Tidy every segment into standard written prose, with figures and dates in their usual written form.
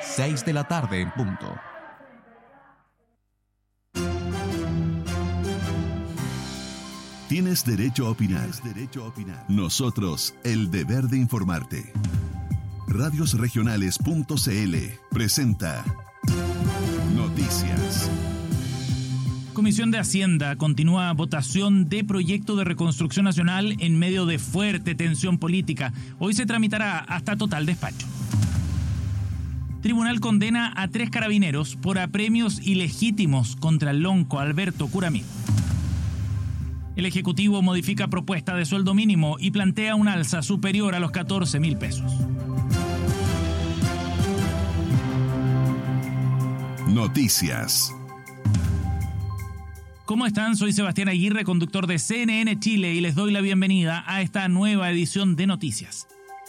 6 de la tarde en punto. Tienes derecho a opinar. Nosotros, el deber de informarte. Radiosregionales.cl presenta Noticias. Comisión de Hacienda continúa votación de proyecto de reconstrucción nacional en medio de fuerte tensión política. Hoy se tramitará hasta total despacho. Tribunal condena a 3 carabineros por apremios ilegítimos contra el lonco Alberto Curamí. El Ejecutivo modifica propuesta de sueldo mínimo y plantea un alza superior a los 14.000 pesos. Noticias. ¿Cómo están? Soy Sebastián Aguirre, conductor de CNN Chile, y les doy la bienvenida a esta nueva edición de Noticias.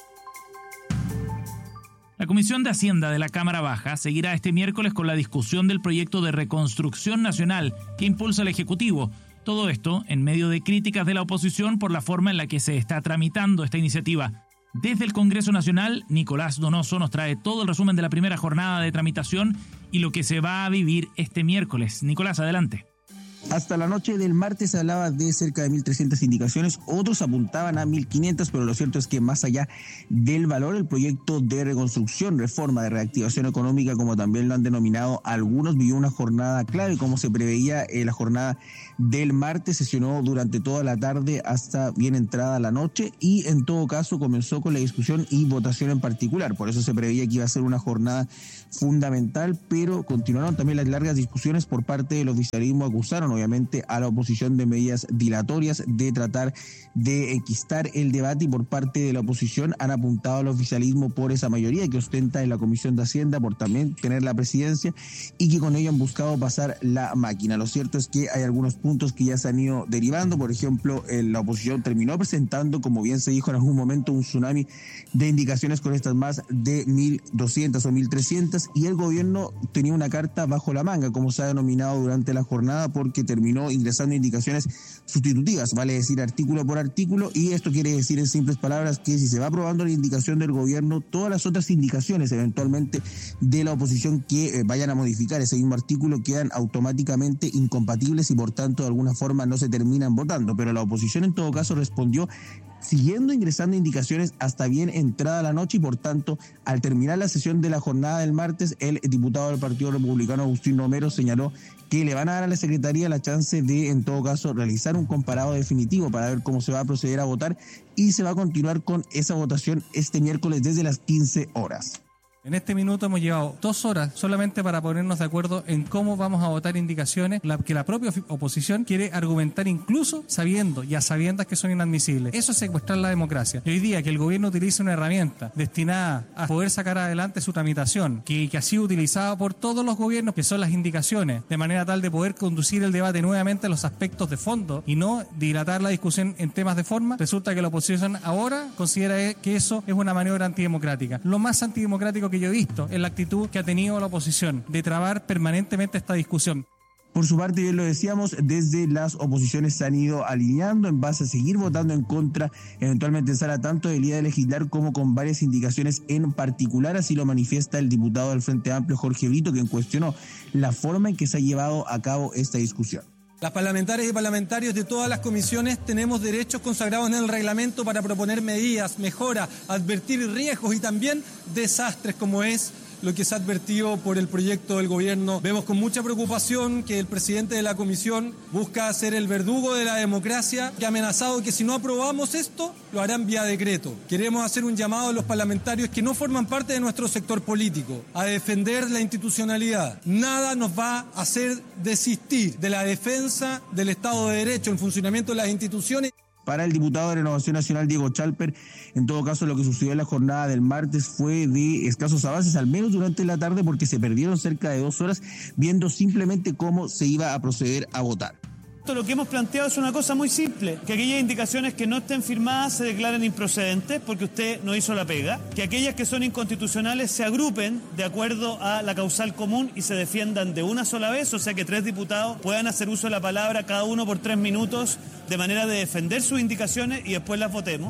La Comisión de Hacienda de la Cámara Baja seguirá este miércoles con la discusión del proyecto de reconstrucción nacional que impulsa el Ejecutivo. Todo esto en medio de críticas de la oposición por la forma en la que se está tramitando esta iniciativa. Desde el Congreso Nacional, Nicolás Donoso nos trae todo el resumen de la primera jornada de tramitación y lo que se va a vivir este miércoles. Nicolás, adelante. Hasta la noche del martes se hablaba de cerca de 1.300 indicaciones, otros apuntaban a 1.500, pero lo cierto es que más allá del valor, el proyecto de reconstrucción, reforma, de reactivación económica, como también lo han denominado algunos, vivió una jornada clave. Como se preveía, la jornada del martes sesionó durante toda la tarde hasta bien entrada la noche y en todo caso comenzó con la discusión y votación en particular. Por eso se preveía que iba a ser una jornada fundamental, pero continuaron también las largas discusiones por parte del oficialismo. Acusaron obviamente a la oposición de medidas dilatorias, de tratar de enquistar el debate, y por parte de la oposición han apuntado al oficialismo por esa mayoría que ostenta en la Comisión de Hacienda, por también tener la presidencia y que con ello han buscado pasar la máquina. Lo cierto es que hay algunos puntos que ya se han ido derivando. Por ejemplo, la oposición terminó presentando, como bien se dijo en algún momento, un tsunami de indicaciones con estas más de 1.200 o 1.300, y el gobierno tenía una carta bajo la manga, como se ha denominado durante la jornada, porque terminó ingresando indicaciones sustitutivas, vale decir artículo por artículo, y esto quiere decir en simples palabras que si se va aprobando la indicación del gobierno, todas las otras indicaciones eventualmente de la oposición que vayan a modificar ese mismo artículo quedan automáticamente incompatibles y por tanto de alguna forma no se terminan votando. Pero la oposición en todo caso respondió siguiendo ingresando indicaciones hasta bien entrada la noche, y por tanto al terminar la sesión de la jornada del martes, el diputado del Partido Republicano Agustín Romero señaló que le van a dar a la Secretaría la chance de en todo caso realizar un comparado definitivo para ver cómo se va a proceder a votar, y se va a continuar con esa votación este miércoles desde las 15 horas. En este minuto hemos llevado 2 horas solamente para ponernos de acuerdo en cómo vamos a votar indicaciones que la propia oposición quiere argumentar, incluso sabiendo y a sabiendas que son inadmisibles. Eso es secuestrar la democracia. Y hoy día que el gobierno utilice una herramienta destinada a poder sacar adelante su tramitación, que ha sido utilizada por todos los gobiernos, que son las indicaciones, de manera tal de poder conducir el debate nuevamente a los aspectos de fondo y no dilatar la discusión en temas de forma, resulta que la oposición ahora considera que eso es una maniobra antidemocrática. Lo más antidemocrático que yo he visto es la actitud que ha tenido la oposición de trabar permanentemente esta discusión. Por su parte, bien lo decíamos, desde las oposiciones se han ido alineando en base a seguir votando en contra, eventualmente en sala, tanto del día de legislar como con varias indicaciones en particular. Así lo manifiesta el diputado del Frente Amplio, Jorge Brito, quien cuestionó la forma en que se ha llevado a cabo esta discusión. Las parlamentarias y parlamentarios de todas las comisiones tenemos derechos consagrados en el reglamento para proponer medidas, mejoras, advertir riesgos y también desastres, como es lo que se ha advertido por el proyecto del gobierno. Vemos con mucha preocupación que el presidente de la comisión busca ser el verdugo de la democracia, que ha amenazado que si no aprobamos esto, lo harán vía decreto. Queremos hacer un llamado a los parlamentarios que no forman parte de nuestro sector político a defender la institucionalidad. Nada nos va a hacer desistir de la defensa del Estado de Derecho, el funcionamiento de las instituciones. Para el diputado de Renovación Nacional, Diego Chalper, en todo caso lo que sucedió en la jornada del martes fue de escasos avances, al menos durante la tarde, porque se perdieron cerca de 2 horas viendo simplemente cómo se iba a proceder a votar. Lo que hemos planteado es una cosa muy simple, que aquellas indicaciones que no estén firmadas se declaren improcedentes porque usted no hizo la pega, que aquellas que son inconstitucionales se agrupen de acuerdo a la causal común y se defiendan de una sola vez, o sea que 3 diputados puedan hacer uso de la palabra cada uno por 3 minutos de manera de defender sus indicaciones y después las votemos.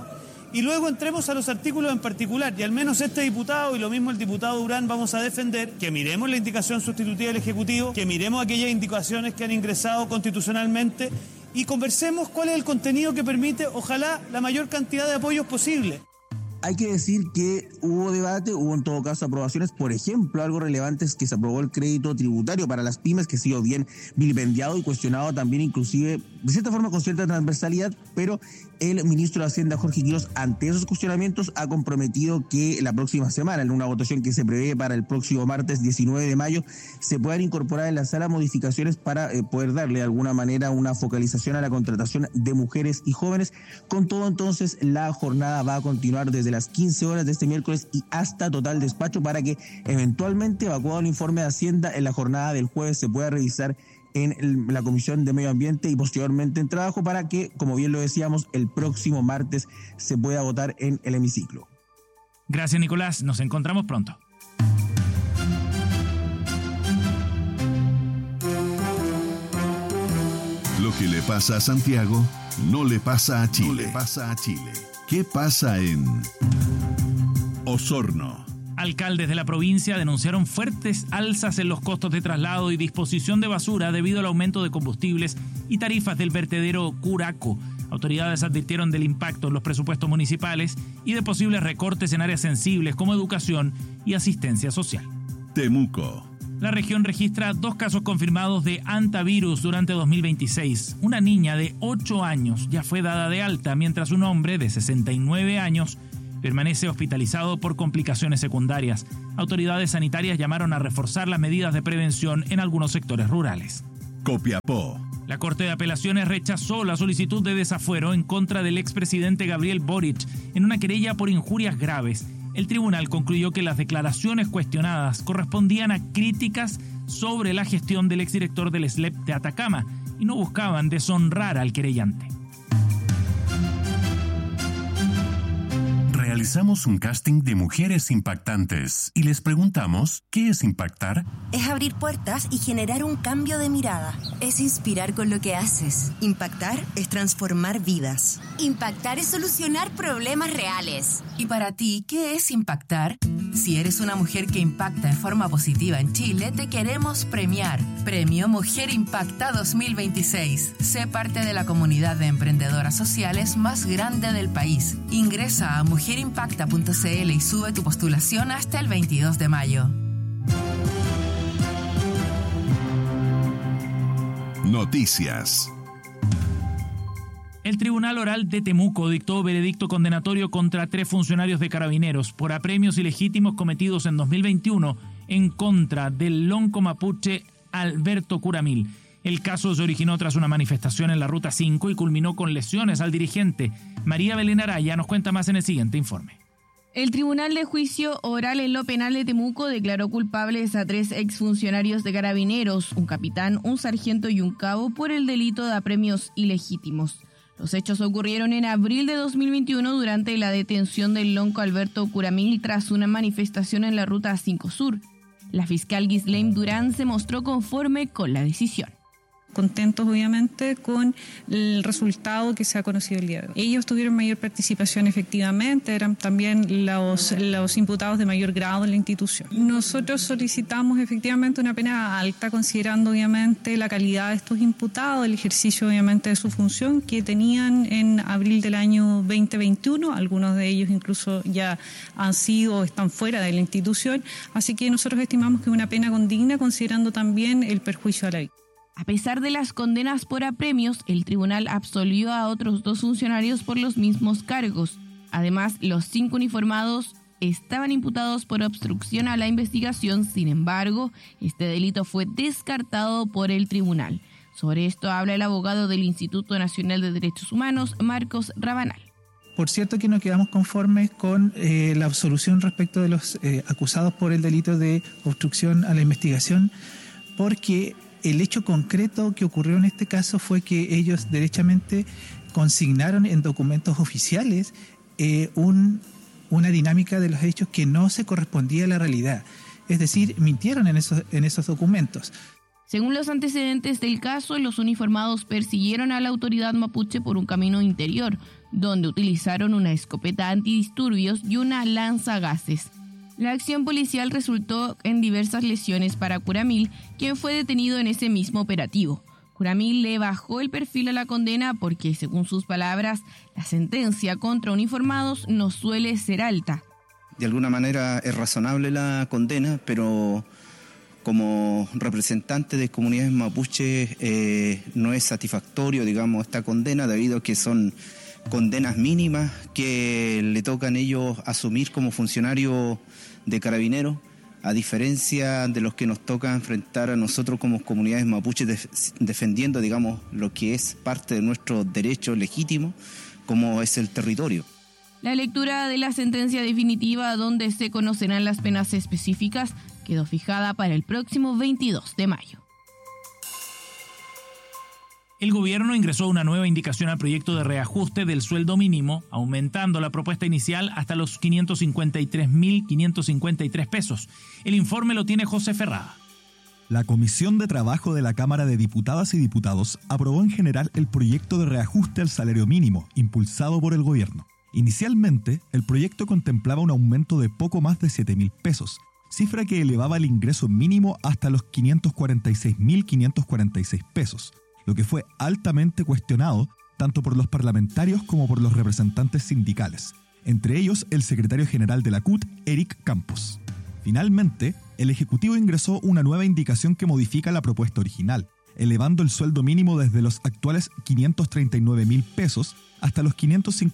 y luego entremos a los artículos en particular. Y al menos este diputado, y lo mismo el diputado Durán, vamos a defender que miremos la indicación sustitutiva del Ejecutivo, que miremos aquellas indicaciones que han ingresado constitucionalmente y conversemos cuál es el contenido que permite, ojalá, la mayor cantidad de apoyos posible. Hay que decir que hubo debate, hubo en todo caso aprobaciones. Por ejemplo, algo relevante es que se aprobó el crédito tributario para las pymes, que ha sido bien vilipendiado y cuestionado también, inclusive de cierta forma con cierta transversalidad, pero el ministro de Hacienda, Jorge Quiroz, ante esos cuestionamientos ha comprometido que la próxima semana, en una votación que se prevé para el próximo martes 19 de mayo, se puedan incorporar en la sala modificaciones para poder darle de alguna manera una focalización a la contratación de mujeres y jóvenes. Con todo, entonces, la jornada va a continuar desde las 15 horas de este miércoles y hasta total despacho para que eventualmente, evacuado el informe de Hacienda, en la jornada del jueves se pueda revisar en la Comisión de Medio Ambiente y posteriormente en Trabajo para que, como bien lo decíamos, el próximo martes se pueda votar en el hemiciclo. Gracias, Nicolás. Nos encontramos pronto. Lo que le pasa a Santiago no le pasa a Chile. ¿Qué pasa en Osorno? Alcaldes de la provincia denunciaron fuertes alzas en los costos de traslado y disposición de basura debido al aumento de combustibles y tarifas del vertedero Curaco. Autoridades advirtieron del impacto en los presupuestos municipales y de posibles recortes en áreas sensibles como educación y asistencia social. Temuco. La región registra 2 casos confirmados de hantavirus durante 2026. Una niña de 8 años ya fue dada de alta, mientras un hombre de 69 años permanece hospitalizado por complicaciones secundarias. Autoridades sanitarias llamaron a reforzar las medidas de prevención en algunos sectores rurales. Copiapó. La Corte de Apelaciones rechazó la solicitud de desafuero en contra del expresidente Gabriel Boric en una querella por injurias graves. El tribunal concluyó que las declaraciones cuestionadas correspondían a críticas sobre la gestión del exdirector del SLEP de Atacama y no buscaban deshonrar al querellante. Realizamos un casting de mujeres impactantes y les preguntamos, ¿qué es impactar? Es abrir puertas y generar un cambio de mirada. Es inspirar con lo que haces. Impactar es transformar vidas. Impactar es solucionar problemas reales. ¿Y para ti qué es impactar? Si eres una mujer que impacta en forma positiva en Chile, te queremos premiar. Premio Mujer Impacta 2026. Sé parte de la comunidad de emprendedoras sociales más grande del país. Ingresa a mujerimpacta.cl y sube tu postulación hasta el 22 de mayo. Noticias. El Tribunal Oral de Temuco dictó veredicto condenatorio contra 3 funcionarios de Carabineros por apremios ilegítimos cometidos en 2021 en contra del lonco mapuche Alberto Curamil. El caso se originó tras una manifestación en la Ruta 5 y culminó con lesiones al dirigente. María Belén Araya nos cuenta más en el siguiente informe. El Tribunal de Juicio Oral en lo Penal de Temuco declaró culpables a 3 exfuncionarios de Carabineros, un capitán, un sargento y un cabo, por el delito de apremios ilegítimos. Los hechos ocurrieron en abril de 2021 durante la detención del lonco Alberto Curamil tras una manifestación en la Ruta 5 Sur. La fiscal Ghislaine Durán se mostró conforme con la decisión. Contentos obviamente con el resultado que se ha conocido el día de hoy. Ellos tuvieron mayor participación efectivamente, eran también los imputados de mayor grado en la institución. Nosotros solicitamos efectivamente una pena alta considerando obviamente la calidad de estos imputados, el ejercicio obviamente de su función que tenían en abril del año 2021, algunos de ellos incluso ya han sido o están fuera de la institución, así que nosotros estimamos que una pena condigna considerando también el perjuicio a la víctima. A pesar de las condenas por apremios, el tribunal absolvió a otros 2 funcionarios por los mismos cargos. Además, los 5 uniformados estaban imputados por obstrucción a la investigación. Sin embargo, este delito fue descartado por el tribunal. Sobre esto habla el abogado del Instituto Nacional de Derechos Humanos, Marcos Rabanal. Por cierto que no quedamos conformes con la absolución respecto de los acusados por el delito de obstrucción a la investigación, porque el hecho concreto que ocurrió en este caso fue que ellos derechamente consignaron en documentos oficiales una dinámica de los hechos que no se correspondía a la realidad. Es decir, mintieron en esos documentos. Según los antecedentes del caso, los uniformados persiguieron a la autoridad mapuche por un camino interior, donde utilizaron una escopeta antidisturbios y una lanzagases. La acción policial resultó en diversas lesiones para Curamil, quien fue detenido en ese mismo operativo. Curamil le bajó el perfil a la condena porque, según sus palabras, la sentencia contra uniformados no suele ser alta. De alguna manera es razonable la condena, pero como representante de comunidades mapuches no es satisfactorio, digamos, esta condena, debido a que son condenas mínimas que le tocan a ellos asumir como funcionarios de Carabineros, a diferencia de los que nos toca enfrentar a nosotros como comunidades mapuches defendiendo, digamos, lo que es parte de nuestro derecho legítimo, como es el territorio. La lectura de la sentencia definitiva, donde se conocerán las penas específicas, quedó fijada para el próximo 22 de mayo. El gobierno ingresó una nueva indicación al proyecto de reajuste del sueldo mínimo, aumentando la propuesta inicial hasta los 553.553 pesos. El informe lo tiene José Ferrada. La Comisión de Trabajo de la Cámara de Diputadas y Diputados aprobó en general el proyecto de reajuste al salario mínimo, impulsado por el gobierno. Inicialmente, el proyecto contemplaba un aumento de poco más de 7.000 pesos, cifra que elevaba el ingreso mínimo hasta los 546.546 pesos. Lo que fue altamente cuestionado tanto por los parlamentarios como por los representantes sindicales, entre ellos el secretario general de la CUT, Eric Campos. Finalmente, el Ejecutivo ingresó una nueva indicación que modifica la propuesta original, elevando el sueldo mínimo desde los actuales 539.000 pesos hasta los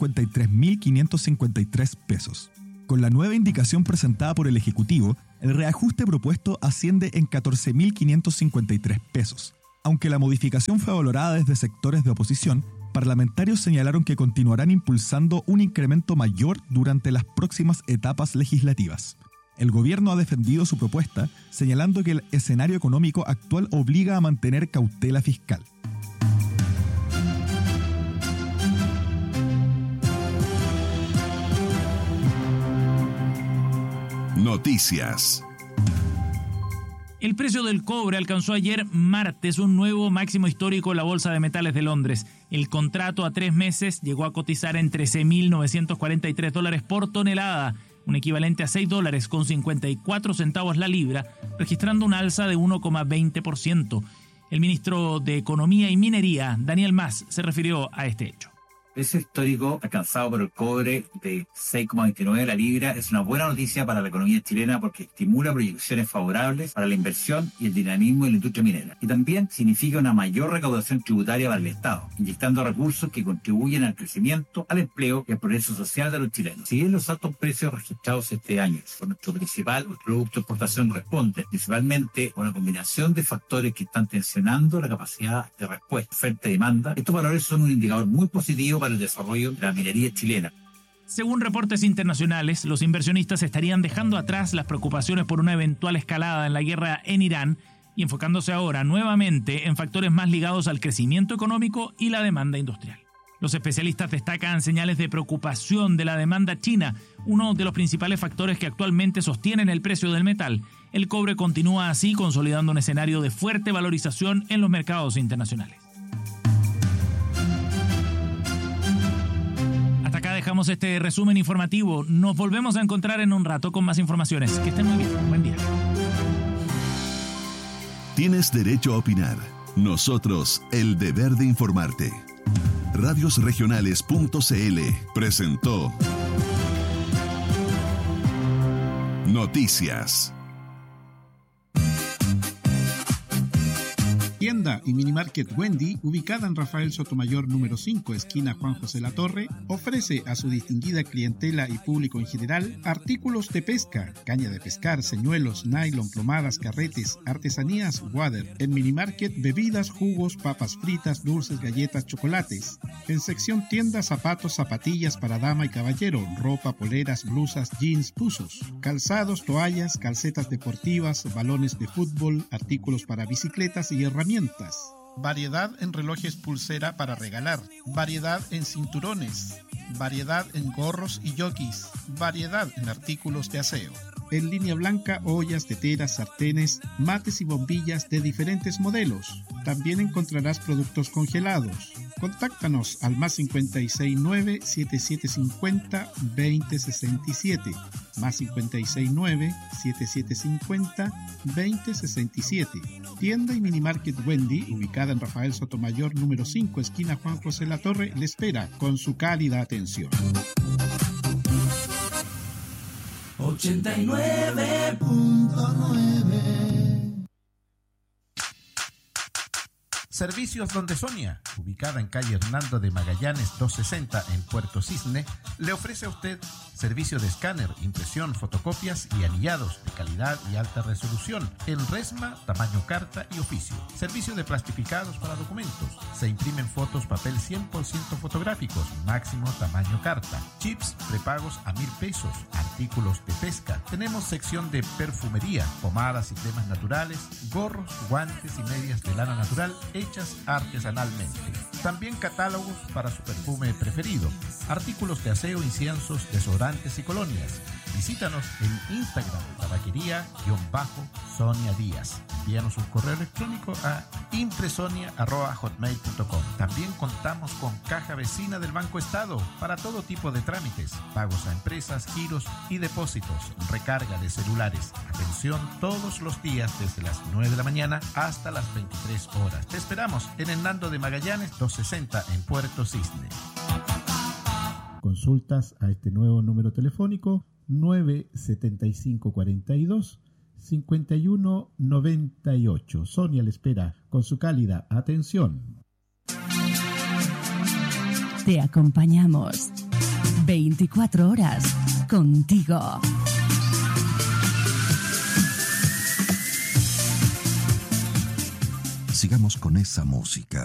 553.553 pesos. Con la nueva indicación presentada por el Ejecutivo, el reajuste propuesto asciende en 14.553 pesos. Aunque la modificación fue valorada desde sectores de oposición, parlamentarios señalaron que continuarán impulsando un incremento mayor durante las próximas etapas legislativas. El gobierno ha defendido su propuesta, señalando que el escenario económico actual obliga a mantener cautela fiscal. Noticias. El precio del cobre alcanzó ayer martes un nuevo máximo histórico en la Bolsa de Metales de Londres. El contrato a 3 meses llegó a cotizar en $13.943 por tonelada, un equivalente a $6.54 la libra, registrando un alza de 1,20%. El ministro de Economía y Minería, Daniel Mas, se refirió a este hecho. El precio histórico alcanzado por el cobre de 6,29 la libra es una buena noticia para la economía chilena porque estimula proyecciones favorables para la inversión y el dinamismo de la industria minera. Y también significa una mayor recaudación tributaria para el Estado, inyectando recursos que contribuyen al crecimiento, al empleo y al progreso social de los chilenos. Si bien los altos precios registrados este año por nuestro principal producto de exportación responden principalmente a una combinación de factores que están tensionando la capacidad de respuesta, oferta y demanda, estos valores son un indicador muy positivo para el desarrollo de la minería chilena. Según reportes internacionales, los inversionistas estarían dejando atrás las preocupaciones por una eventual escalada en la guerra en Irán y enfocándose ahora nuevamente en factores más ligados al crecimiento económico y la demanda industrial. Los especialistas destacan señales de preocupación de la demanda china, uno de los principales factores que actualmente sostienen el precio del metal. El cobre continúa así consolidando un escenario de fuerte valorización en los mercados internacionales. Dejamos este resumen informativo. Nos volvemos a encontrar en un rato con más informaciones. Que estén muy bien. Buen día. Tienes derecho a opinar. Nosotros, el deber de informarte. Radiosregionales.cl presentó Noticias. Tienda y Minimarket Wendy, ubicada en Rafael Sotomayor número 5, esquina Juan José Latorre, ofrece a su distinguida clientela y público en general artículos de pesca, caña de pescar, señuelos, nylon, plomadas, carretes, artesanías, water. En Minimarket, bebidas, jugos, papas fritas, dulces, galletas, chocolates. En sección tienda, zapatos, zapatillas para dama y caballero, ropa, poleras, blusas, jeans, buzos, calzados, toallas, calcetas deportivas, balones de fútbol, artículos para bicicletas y herramientas. Variedad en relojes pulsera para regalar, variedad en cinturones, variedad en gorros y jockeys, variedad en artículos de aseo. En línea blanca, ollas, teteras, sartenes, mates y bombillas de diferentes modelos. También encontrarás productos congelados. Contáctanos al más 569-7750-2067, más 569-7750-2067. Tienda y Minimarket Wendy, ubicada en Rafael Sotomayor número 5, esquina Juan José Latorre, le espera con su cálida atención. 89.9. Servicios Donde Sonia, ubicada en calle Hernando de Magallanes 260 en Puerto Cisne, le ofrece a usted servicio de escáner, impresión, fotocopias y anillados de calidad y alta resolución en resma, tamaño carta y oficio. Servicio de plastificados para documentos. Se imprimen fotos papel 100% fotográficos, máximo tamaño carta. Chips prepagos a 1.000 pesos. Artículos de pesca. Tenemos sección de perfumería, pomadas y cremas naturales, gorros, guantes y medias de lana natural hechas artesanalmente. También catálogos para su perfume preferido, artículos de aseo, inciensos, desodorantes y colonias. Visítanos en Instagram, tabaquería_Sonia Díaz. Envíanos un correo electrónico a impresonia@hotmail.com. También contamos con caja vecina del Banco Estado para todo tipo de trámites, pagos a empresas, giros y depósitos, recarga de celulares. Atención todos los días desde las 9 de la mañana hasta las 23 horas. Te esperamos en Hernando de Magallanes 260 en Puerto Cisne. Consultas a este nuevo número telefónico 97542-5198. Sonia le espera con su cálida atención. Te acompañamos 24 horas contigo. Sigamos con esa música.